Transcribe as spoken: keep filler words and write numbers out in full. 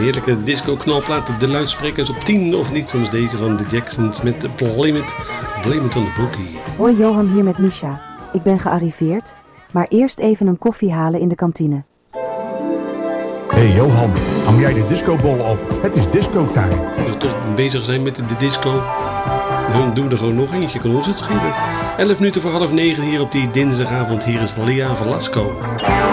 heerlijke disco-knalplaat. De luidsprekers op tien of niet. Soms deze van de Jacksons met de Blame It. Blame It on the Boogie. Hoi Johan, hier met Misha. Ik ben gearriveerd, maar eerst even een koffie halen in de kantine. Hé hey Johan, hang jij de discobol op? Het is disco-tijd. Als we toch bezig zijn met de, de disco, dan doen we er gewoon nog eentje. Kan ons het schelen. elf minuten voor half negen hier op die dinsdagavond. Hier is Lea Velasco.